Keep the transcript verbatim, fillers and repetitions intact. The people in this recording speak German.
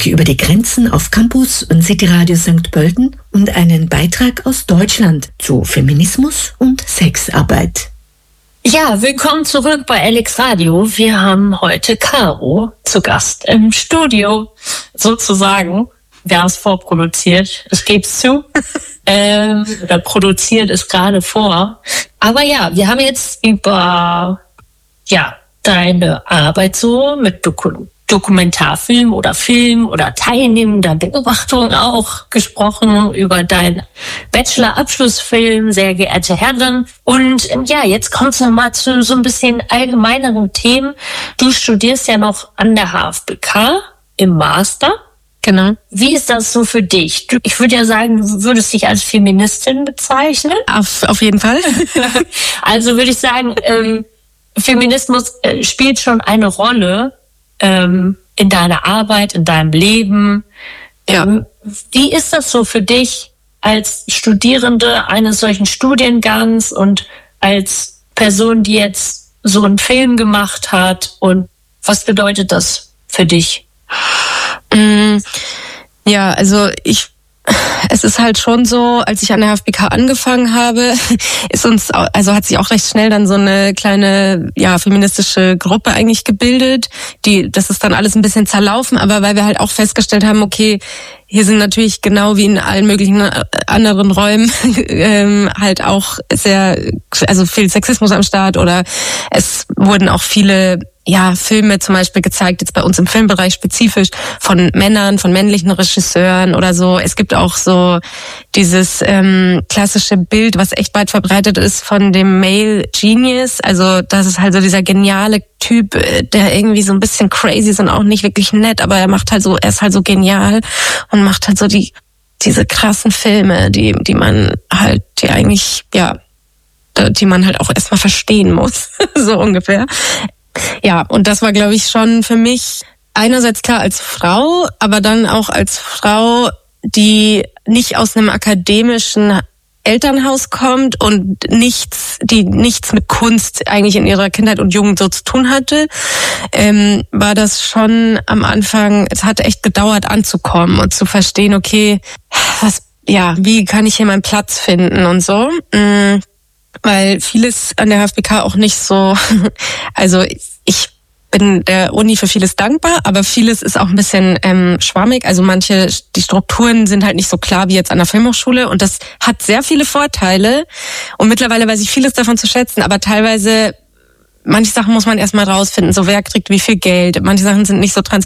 über die Grenzen auf Campus und Cityradio Sankt Pölten und einen Beitrag aus Deutschland zu Feminismus und Sexarbeit. Ja, willkommen zurück bei Alex Radio. Wir haben heute Caro zu Gast im Studio, sozusagen. Wir haben es vorproduziert, ich gebe es zu. ähm, oder produziert es gerade vor. Aber ja, wir haben jetzt über ja deine Arbeit so mit Doku- Dokumentarfilm oder Film oder teilnehmender Beobachtung auch gesprochen, über deinen Bachelor-Abschlussfilm, sehr geehrte Herren. Und ähm, ja, jetzt kommst du mal zu so ein bisschen allgemeineren Themen. Du studierst ja noch an der H F B K im Master. Genau. Wie ist das so für dich? Du, ich würde ja sagen, du würdest dich als Feministin bezeichnen. Auf, auf jeden Fall. Also würde ich sagen, ähm, Feminismus äh, spielt schon eine Rolle ähm, in deiner Arbeit, in deinem Leben. Ja. Ähm, wie ist das so für dich als Studierende eines solchen Studiengangs und als Person, die jetzt so einen Film gemacht hat? Und was bedeutet das für dich? Ja, also ich, es ist halt schon so, als ich an der H F B K angefangen habe, ist uns, also hat sich auch recht schnell dann so eine kleine, ja, feministische Gruppe eigentlich gebildet. Die, das ist dann alles ein bisschen zerlaufen, aber weil wir halt auch festgestellt haben, okay, hier sind natürlich genau wie in allen möglichen anderen Räumen ähm, halt auch sehr, also viel Sexismus am Start oder es wurden auch viele ja, Filme zum Beispiel gezeigt, jetzt bei uns im Filmbereich spezifisch, von Männern, von männlichen Regisseuren oder so. Es gibt auch so dieses ähm, klassische Bild, was echt weit verbreitet ist von dem Male Genius. Also das ist halt so dieser geniale Typ, der irgendwie so ein bisschen crazy ist und auch nicht wirklich nett, aber er macht halt so, er ist halt so genial und macht halt so die diese krassen Filme, die die man halt, die eigentlich, ja, die man halt auch erstmal verstehen muss, so ungefähr. Ja, und das war, glaube ich, schon für mich einerseits klar als Frau, aber dann auch als Frau, die nicht aus einem akademischen Elternhaus kommt und nichts, die nichts mit Kunst eigentlich in ihrer Kindheit und Jugend so zu tun hatte, ähm, war das schon am Anfang, es hat echt gedauert anzukommen und zu verstehen, okay, was, ja, wie kann ich hier meinen Platz finden und so. Mhm. Weil vieles an der H F B K auch nicht so, also ich bin der Uni für vieles dankbar, aber vieles ist auch ein bisschen ähm, schwammig. Also manche, die Strukturen sind halt nicht so klar wie jetzt an der Filmhochschule und das hat sehr viele Vorteile und mittlerweile weiß ich vieles davon zu schätzen, aber teilweise, manche Sachen muss man erstmal rausfinden, so wer kriegt wie viel Geld, manche Sachen sind nicht so transparent.